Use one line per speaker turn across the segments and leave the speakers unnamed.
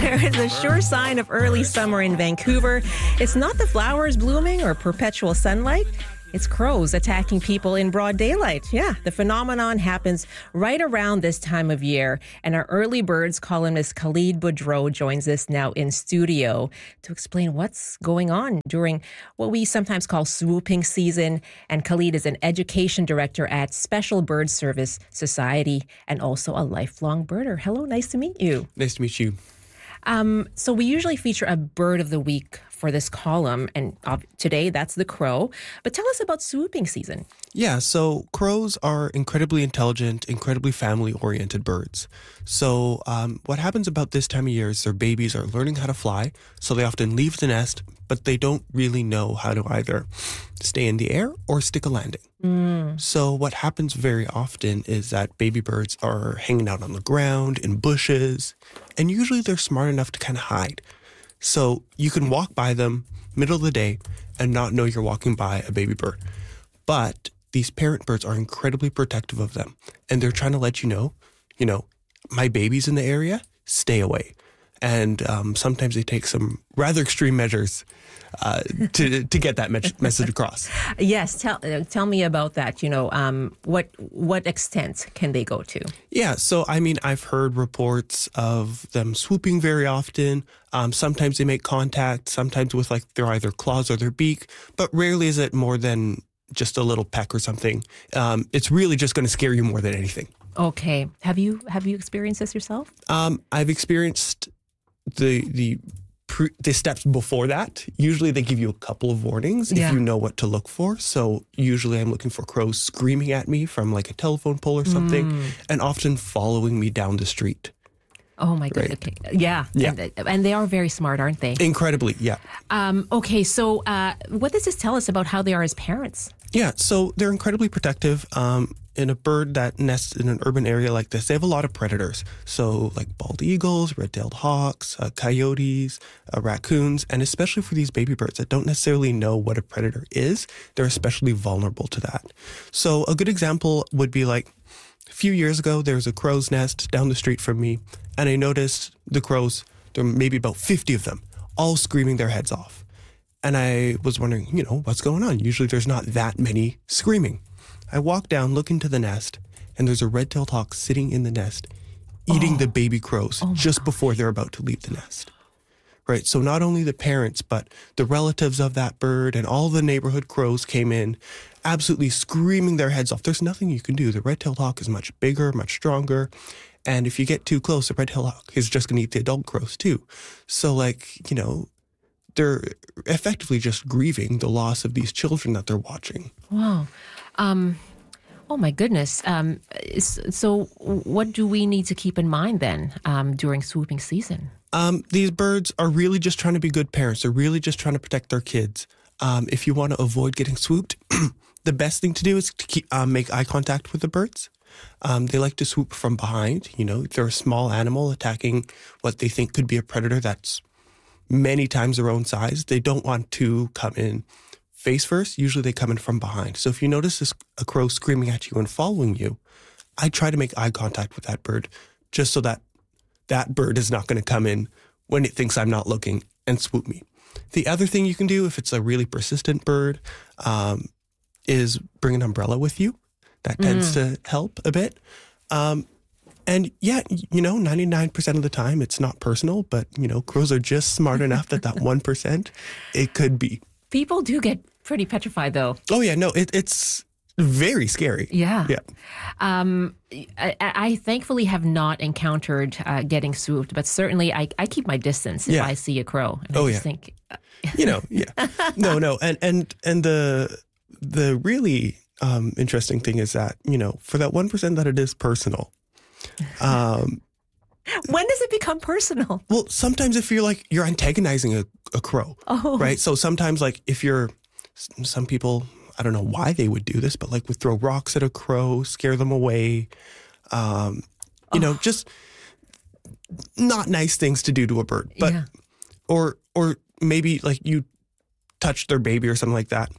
There is a sure sign of early summer in Vancouver. It's not the flowers blooming or perpetual sunlight. It's crows attacking people in broad daylight. Yeah, the phenomenon happens right around this time of year. And our early birds columnist Khalid Boudreau joins us now in studio to explain what's going on during what we sometimes call swooping season. And Khalid is an education director at Special Bird Service Society and also a lifelong birder. Hello, nice to meet you.
Nice to meet you.
So we usually feature a bird of the week for this column, and today that's the crow. But tell us about swooping season.
Yeah, so crows are incredibly intelligent, incredibly family-oriented birds. So what happens about this time of year is their babies are learning how to fly, so they often leave the nest, but they don't really know how to either stay in the air or stick a landing. So what happens very often is that baby birds are hanging out on the ground, in bushes, and usually they're smart enough to kind of hide. So you can walk by them middle of the day and not know you're walking by a baby bird. But these parent birds are incredibly protective of them. And they're trying to let you know, my baby's in the area, stay away. And sometimes they take some rather extreme measures to get that message across.
Yes, tell me about that. What extent can they go to?
Yeah, so I've heard reports of them swooping very often. Sometimes they make contact, sometimes with their either claws or their beak, but rarely is it more than just a little peck or something. It's really just going to scare you more than anything.
Okay, have you experienced this yourself?
I've experienced the steps before that. Usually they give you a couple of warnings if you know what to look for. So usually I'm looking for crows screaming at me from a telephone pole or something, and often following me down the street.
Oh my goodness.
Right.
Okay. Yeah. And they are very smart, aren't they?
Incredibly, yeah.
Okay, so what does this tell us about how they are as parents?
Yeah, so they're incredibly protective. In a bird that nests in an urban area like this, they have a lot of predators. So bald eagles, red-tailed hawks, coyotes, raccoons, and especially for these baby birds that don't necessarily know what a predator is, they're especially vulnerable to that. So a good example would be a few years ago, there was a crow's nest down the street from me, and I noticed the crows, there were maybe about 50 of them, all screaming their heads off. And I was wondering, what's going on? Usually there's not that many screaming. I walk down, look into the nest, and there's a red-tailed hawk sitting in the nest, eating the baby crows just before they're about to leave the nest. Right, so not only the parents, but the relatives of that bird and all the neighborhood crows came in, absolutely screaming their heads off. There's nothing you can do. The red-tailed hawk is much bigger, much stronger, and if you get too close, the red-tailed hawk is just going to eat the adult crows too. So, they're effectively just grieving the loss of these children that they're watching.
Wow. Oh, my goodness. So what do we need to keep in mind then during swooping season?
These birds are really just trying to be good parents. They're really just trying to protect their kids. If you want to avoid getting swooped, the best thing to do is to make eye contact with the birds. They like to swoop from behind. They're a small animal attacking what they think could be a predator that's many times their own size. They don't want to come in face first. Usually they come in from behind. So if you notice a crow screaming at you and following you, I try to make eye contact with that bird just so that that bird is not going to come in when it thinks I'm not looking and swoop me. The other thing you can do if it's a really persistent bird is bring an umbrella with you. That tends to help a bit. And yeah, 99% of the time it's not personal, but, crows are just smart enough that 1%, it could be.
People do get pretty petrified, though.
Oh, yeah, no, it's very scary.
Yeah. I thankfully have not encountered getting swooped, but certainly I keep my distance if I see a crow. And I just think...
No. And the really interesting thing is that, for that 1% that it is personal...
When does it become personal?
Well, sometimes if you're antagonizing a crow, right? So sometimes if some people, I don't know why they would do this, but would throw rocks at a crow, scare them away, just not nice things to do to a bird. But or maybe you touch their baby or something like that.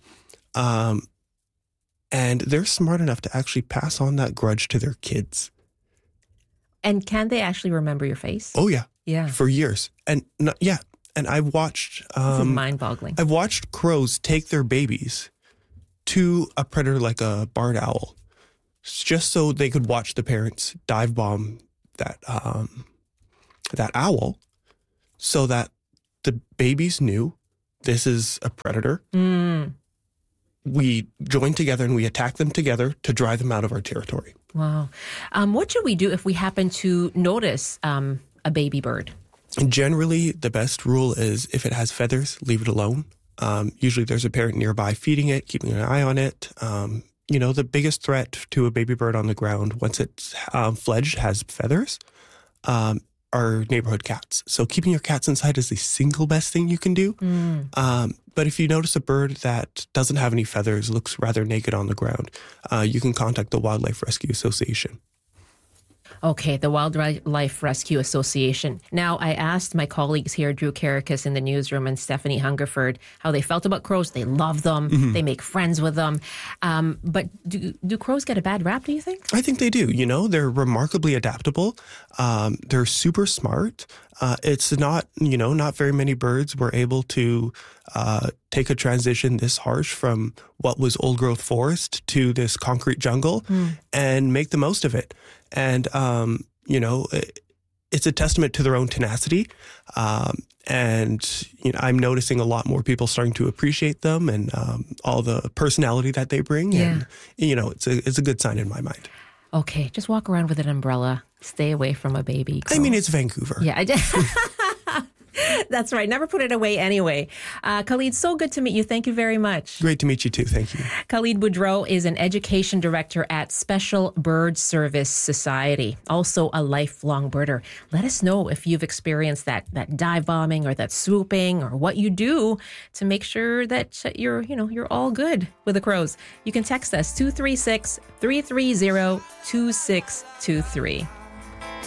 And they're smart enough to actually pass on that grudge to their kids.
And can they actually remember your face?
Oh, yeah.
Yeah.
For years. And and I've watched...
This is mind-boggling.
I've watched crows take their babies to a predator like a barred owl, just so they could watch the parents dive bomb that owl, so that the babies knew this is a predator. We join together and we attack them together to drive them out of our territory.
Wow. What should we do if we happen to notice a baby bird?
Generally, the best rule is if it has feathers, leave it alone. Usually there's a parent nearby feeding it, keeping an eye on it. The biggest threat to a baby bird on the ground once it's fledged, has feathers, are neighborhood cats. So keeping your cats inside is the single best thing you can do. But if you notice a bird that doesn't have any feathers, looks rather naked on the ground, you can contact the Wildlife Rescue Association.
Okay, the Wildlife Rescue Association. Now, I asked my colleagues here, Drew Karakis in the newsroom and Stephanie Hungerford, how they felt about crows. They love them. They make friends with them. But do crows get a bad rap, do you think?
I think they do. They're remarkably adaptable. They're super smart. It's not very many birds were able to take a transition this harsh from what was old growth forest to this concrete jungle and make the most of it. And, it's a testament to their own tenacity. And I'm noticing a lot more people starting to appreciate them and all the personality that they bring.
Yeah.
And, it's a good sign in my mind.
Okay, just walk around with an umbrella. Stay away from a baby crow.
I mean, it's Vancouver.
Yeah, I did. That's right. Never put it away anyway. Khalid, so good to meet you. Thank you very much.
Great to meet you too. Thank you.
Khalid Boudreau is an education director at Special Bird Service Society, also a lifelong birder. Let us know if you've experienced that dive bombing or that swooping or what you do to make sure that you're all good with the crows. You can text us 236-330-2623.